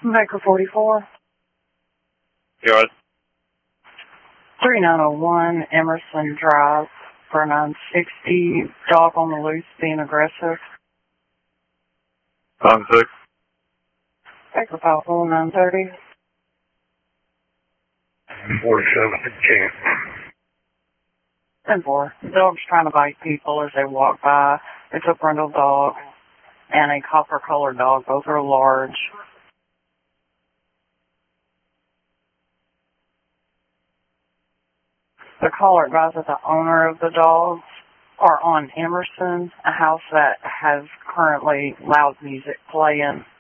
Baker 44. You alright? 3901 Emerson Drive for 960. Dog on the loose being aggressive. 9-6. Baker 54 930. 47 camp. 10-4. The dog's trying to bite people as they walk by. It's a brindle dog and a copper-colored dog. Both are large. The caller advised that the owner of the dogs are on Emerson, a house that has currently loud music playing.